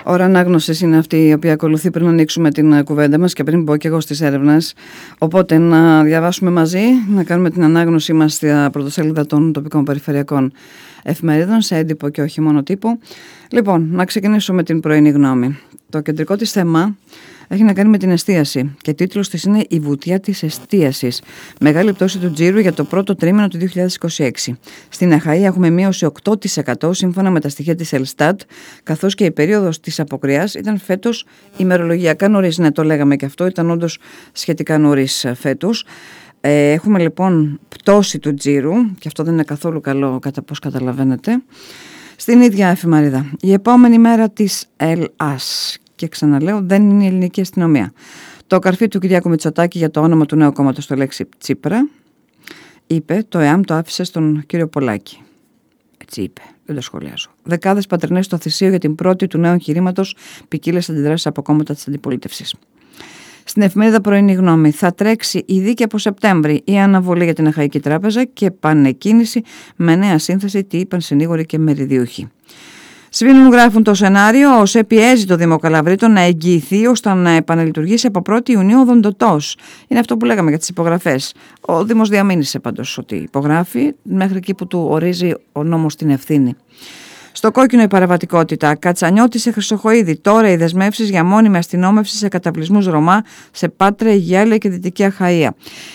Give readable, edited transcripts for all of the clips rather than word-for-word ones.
Ώρα ανάγνωσης είναι αυτή η οποία ακολουθεί πριν ανοίξουμε την κουβέντα μας και πριν μπω και εγώ στις έρευνες. Οπότε να διαβάσουμε μαζί, να κάνουμε την ανάγνωσή μας στα πρωτοσέλιδα των τοπικών περιφερειακών εφημερίδων, σε έντυπο και όχι μόνο τύπο. Λοιπόν, να ξεκινήσουμε την πρωινή γνώμη. Το κεντρικό της θέμα έχει να κάνει με την εστίαση και τίτλος της είναι «Η βουτιά της εστίασης. Μεγάλη πτώση του τζίρου για το πρώτο τρίμηνο του 2026». Στην Αχαΐ έχουμε μείωση 8% σύμφωνα με τα στοιχεία της Ελστάτ, καθώς και η περίοδος της αποκριάς ήταν φέτος ημερολογιακά νωρίς. Ναι, το λέγαμε και αυτό, ήταν όντως σχετικά νωρίς φέτος. Έχουμε λοιπόν πτώση του τζίρου και αυτό δεν είναι καθόλου καλό, κατά πώς καταλαβαίνετε. Στην ίδια εφημερίδα, η επόμενη μέρα της ΕΛΑΣ. Και ξαναλέω, δεν είναι η ελληνική αστυνομία. Το καρφί του Κυριάκου Μητσοτάκη για το όνομα του νέου κόμματος στο λέξη Τσίπρα, είπε, το ΕΑΜ το άφησε στον κύριο Πολάκη. Έτσι είπε, δεν το σχολιάζω. Δεκάδες πατρινές στο θυσίο για την πρώτη του νέου εγχειρήματος, ποικίλες αντιδράσεις από κόμματα της αντιπολίτευσης. Στην εφημερίδα Πρωινή Γνώμη, θα τρέξει η δίκη από Σεπτέμβρη, η αναβολή για την Αχαϊκή Τράπεζα και πανεκκίνηση με νέα σύνθεση, τι είπαν συνήγοροι και μεριδιούχοι. Σβήνουν, γράφουν το σενάριο, ο ΣΕ πιέζει το Δήμο Καλαβρίτων να εγγυηθεί ώστε να επαναλειτουργήσει από 1η Ιουνίου οδοντοτός. Είναι αυτό που λέγαμε για τις υπογραφές. Ο Δήμος διαμήνυσε πάντως ότι υπογράφει μέχρι εκεί που του ορίζει ο νόμος την ευθύνη. Στο κόκκινο η παραβατικότητα. Κατσανιώτη σε Χρυσοχοΐδη. Τώρα οι δεσμεύσεις για μόνιμη αστυνόμευση σε καταβλισμούς Ρωμά σε Πάτρα, Αιγιάλια και Δυτική Αχαΐα.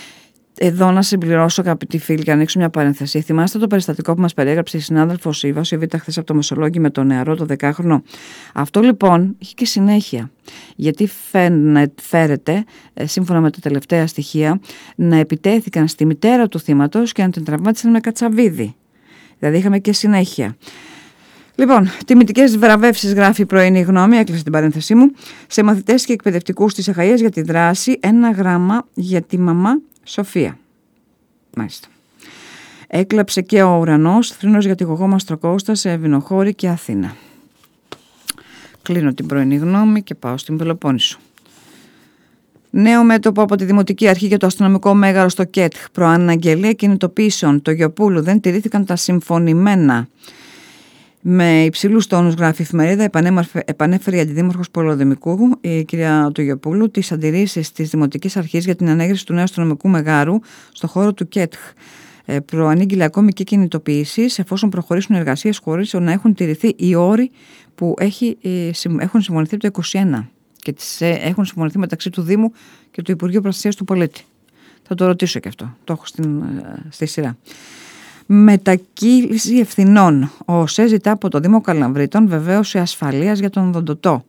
Εδώ να συμπληρώσω, αγαπητοί φίλοι, και ανοίξω μια παρένθεση. Θυμάστε το περιστατικό που μας περιέγραψε η συνάδελφος η Βάση Β' χθες από το Μεσολόγγι με τον νεαρό, το 10χρονο. Αυτό λοιπόν είχε και συνέχεια. Γιατί φέρεται, σύμφωνα με τα τελευταία στοιχεία, να επιτέθηκαν στη μητέρα του θύματος και να την τραυμάτισαν με κατσαβίδι. Δηλαδή είχαμε και συνέχεια. Λοιπόν, τιμητικές βραβεύσεις, γράφει η Πρωινή Γνώμη, έκλεισε την παρένθεσή μου, σε μαθητές και εκπαιδευτικούς της Αχαΐας για τη δράση 1 γράμμα για τη μαμά Σοφία. Μάλιστα. Έκλαψε και ο ουρανός, θρήνος για τη γογό Μαστροκώστα σε Βινοχώρη και Αθήνα. Κλείνω την Πρωινή Γνώμη και πάω στην Πελοπόννησο. Νέο μέτωπο από τη Δημοτική Αρχή για το αστυνομικό μέγαρο στο ΚΕΤΧ. Προαναγγελία κινητοποιήσεων. Το Γιοπούλου δεν τηρήθηκαν τα συμφωνημένα. Με υψηλούς τόνους, γράφει η εφημερίδα, επανέφερε η αντιδήμαρχος Πολυδημικού, η κυρία Τογιοπούλου, τις αντιρρήσεις της Δημοτικής Αρχής για την ανέγερση του νέου αστυνομικού μεγάρου στο χώρο του ΚΕΤΧ. Προανήγγειλε ακόμη και κινητοποιήσεις εφόσον προχωρήσουν εργασίες χωρίς να έχουν τηρηθεί οι όροι που έχουν συμφωνηθεί από το 2021 και έχουν συμφωνηθεί μεταξύ του Δήμου και του Υπουργείου Προστασίας του Πολίτη. Θα το ρωτήσω και αυτό, το έχω στη σειρά. Μετακύληση ευθυνών. Ο ΟΣΕ ζητά από το Δήμο Καλαβρίτων βεβαίωση ασφαλείας για τον οδοντοτό.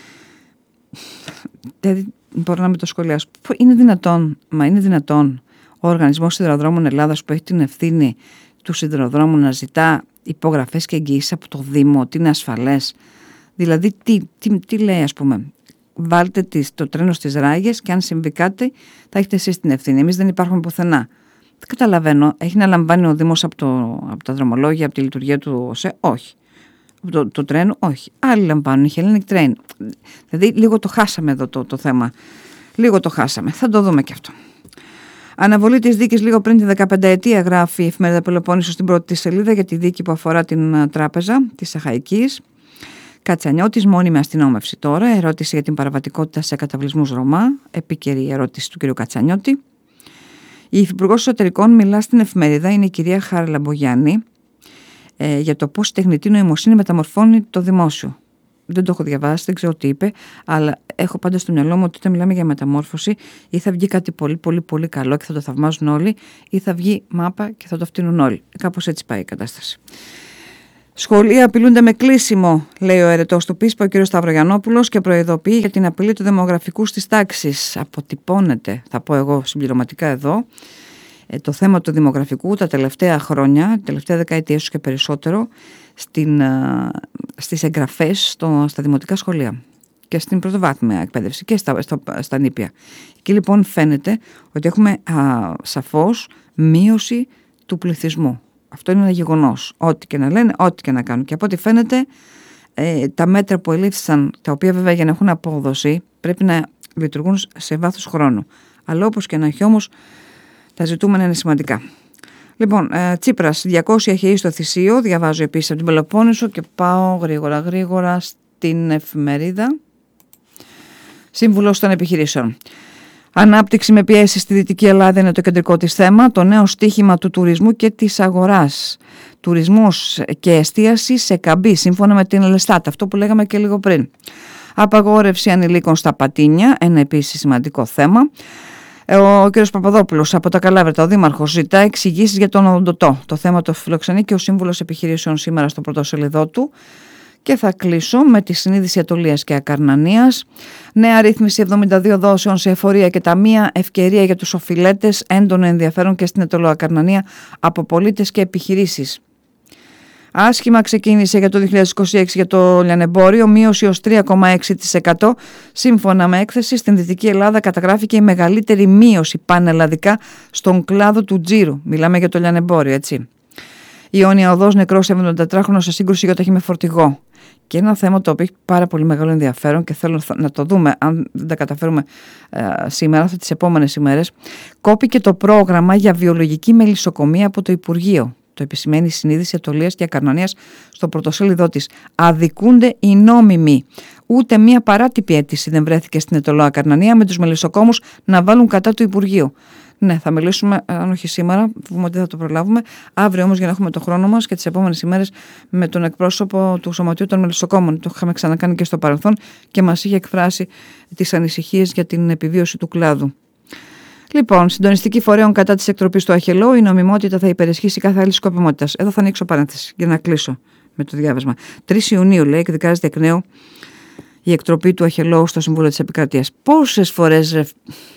Δεν μπορώ να μην το σχολιάσω. Είναι δυνατόν ο Οργανισμός Σιδηροδρόμων Ελλάδας, που έχει την ευθύνη του σιδηροδρόμου, να ζητά υπογραφές και εγγυήσεις από το Δήμο ότι είναι ασφαλές? Δηλαδή τι λέει, ας πούμε, βάλτε το τρένο στις ράγες και αν συμβεί κάτι θα έχετε εσείς την ευθύνη. Εμείς δεν υπάρχουμε πουθενά. Δεν καταλαβαίνω, έχει να λαμβάνει ο Δήμος από τα δρομολόγια, από τη λειτουργία του ΟΣΕ? Όχι. Από το τρένο? Όχι. Άλλοι λαμβάνουν, η Hellenic Train. Δηλαδή λίγο το χάσαμε εδώ το θέμα. Λίγο το χάσαμε. Θα το δούμε και αυτό. Αναβολή της δίκης λίγο πριν τη 15ετία, γράφει η εφημερίδα Πελοπόννησο στην πρώτη της σελίδα για τη δίκη που αφορά την τράπεζα της Αχαϊκής. Κατσανιώτης, μόνιμη αστυνόμευση τώρα. Ερώτηση για την παραβατικότητα σε καταβλισμούς Ρωμά. Επίκαιρη ερώτηση του κ. Κατσανιώτη. Η Υφυπουργός Εσωτερικών μιλά στην εφημερίδα, είναι η κυρία Χαραλαμπογιάννη, για το πώς η τεχνητή νοημοσύνη μεταμορφώνει το δημόσιο. Δεν το έχω διαβάσει, δεν ξέρω τι είπε, αλλά έχω πάντα στο μυαλό μου ότι όταν μιλάμε για μεταμόρφωση, ή θα βγει κάτι πολύ πολύ πολύ καλό και θα το θαυμάζουν όλοι, ή θα βγει μάπα και θα το φτύνουν όλοι. Κάπως έτσι πάει η κατάσταση. Σχολεία απειλούνται με κλείσιμο, λέει ο αιρετός του ΠΙΣΠΑ, ο κ. Σταυρογιαννόπουλος, και προειδοποιεί για την απειλή του δημογραφικού στις τάξεις. Αποτυπώνεται, θα πω εγώ συμπληρωματικά εδώ, το θέμα του δημογραφικού τα τελευταία χρόνια, τελευταία δεκαετία ίσως και περισσότερο, στις εγγραφές στα δημοτικά σχολεία και στην πρωτοβάθμια εκπαίδευση και στα νήπια. Εκεί λοιπόν φαίνεται ότι έχουμε σαφώς μείωση του πληθυσμού. Αυτό είναι ένα γεγονός. Ό,τι και να λένε, ό,τι και να κάνουν. Και από ό,τι φαίνεται, τα μέτρα που ελήφθησαν, τα οποία βέβαια για να έχουν απόδοση, πρέπει να λειτουργούν σε βάθος χρόνου. Αλλά όπως και να έχει όμως, τα ζητούμενα είναι σημαντικά. Λοιπόν, Τσίπρας, 200 αχαιοί στο θυσίο, διαβάζω επίσης από την Πελοπόννησο και πάω γρήγορα την εφημερίδα Σύμβουλος των Επιχειρήσεων. Ανάπτυξη με πιέσεις στη Δυτική Ελλάδα είναι το κεντρικό της θέμα. Το νέο στίχημα του τουρισμού και της αγοράς. Τουρισμός και εστίαση σε καμπή, σύμφωνα με την Ελστάτ. Αυτό που λέγαμε και λίγο πριν. Απαγόρευση ανηλίκων στα πατίνια, ένα επίσης σημαντικό θέμα. Ο κ. Παπαδόπουλος από τα Καλάβρητα, ο Δήμαρχος, ζητά εξηγήσεις για τον οδοντοτό. Το θέμα το φιλοξενεί και ο Σύμβουλος Επιχειρήσεων σήμερα στο πρωτοσέλιδό του. Και θα κλείσω με τη συνείδηση ατολίας και ακαρνανίας. Νέα ρύθμιση 72 δόσεων σε εφορία και ταμεία, ευκαιρία για τους οφειλέτες, έντονο ενδιαφέρον και στην ετωλοακαρνανία από πολίτες και επιχειρήσεις. Άσχημα ξεκίνησε για το 2026 για το λιανεμπόριο, μείωση ως 3,6%. Σύμφωνα με έκθεση, στην Δυτική Ελλάδα καταγράφηκε η μεγαλύτερη μείωση πανελλαδικά στον κλάδο του τζίρου. Μιλάμε για το λιανεμπόριο, έτσι. Η Ιόνια Οδός, νεκρός 74χρονος σε σύγκρουση γιοταχή με φορτηγό. Και ένα θέμα το οποίο έχει πάρα πολύ μεγάλο ενδιαφέρον και θέλω να το δούμε, αν δεν τα καταφέρουμε σήμερα, τις επόμενες ημέρες. Κόπηκε το πρόγραμμα για βιολογική μελισσοκομεία από το Υπουργείο. Το επισημαίνει η συνείδηση ατολίας και ακαρνανίας στο πρωτοσέλιδό της. Αδικούνται οι νόμιμοι. Ούτε μία παράτυπη αίτηση δεν βρέθηκε στην ετωλοακαρνανία με τους μελισσοκόμους να βάλουν κατά του Υπουργείου. Ναι, θα μιλήσουμε, αν όχι σήμερα, πούμε ότι θα το προλάβουμε. Αύριο όμως, για να έχουμε το χρόνο μας και τις επόμενες ημέρες, με τον εκπρόσωπο του Σωματείου των Μελισσοκόμων. Το είχαμε ξανακάνει και στο παρελθόν και μας είχε εκφράσει τις ανησυχίες για την επιβίωση του κλάδου. Λοιπόν, συντονιστική φορέων κατά της εκτροπής του αχελώου, η νομιμότητα θα υπερισχύσει κάθε άλλη σκοπιμότητας. Εδώ θα ανοίξω παρένθεση για να κλείσω με το διάβασμα. 3 Ιουνίου, λέει, εκδικάζεται εκ νέου η εκτροπή του αχελώου στο Συμβούλιο της Επικρατείας. Πόσες φορές,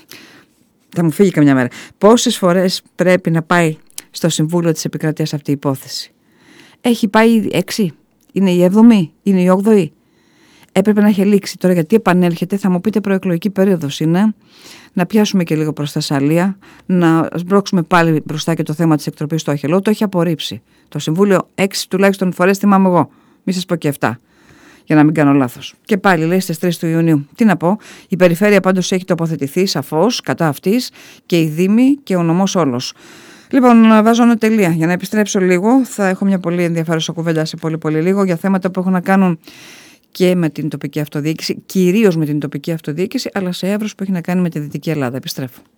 θα μου φύγει καμιά μέρα, πόσες φορές πρέπει να πάει στο Συμβούλιο της Επικρατείας αυτή η υπόθεση? Έχει πάει 6, είναι η 7η, είναι η 8η. Έπρεπε να έχει λήξει τώρα, γιατί επανέρχεται, θα μου πείτε προεκλογική περίοδος είναι, να πιάσουμε και λίγο προς Θεσσαλία, να σμπρώξουμε πάλι μπροστά και το θέμα της εκτροπής του αχελώου. Το έχει απορρίψει το Συμβούλιο 6 τουλάχιστον φορές, θυμάμαι εγώ, μη σας πω και 7. Για να μην κάνω λάθος. Και πάλι λέει στις 3 του Ιουνίου. Τι να πω, η περιφέρεια πάντως έχει τοποθετηθεί σαφώς κατά αυτής και οι δήμοι και ο νομός όλος. Λοιπόν, βάζω ένα τελεία. Για να επιστρέψω λίγο, θα έχω μια πολύ ενδιαφέρουσα κουβέντα σε πολύ λίγο για θέματα που έχουν να κάνουν και με την τοπική αυτοδιοίκηση, κυρίως με την τοπική αυτοδιοίκηση, αλλά σε εύρος που έχει να κάνει με τη Δυτική Ελλάδα. Επιστρέφω.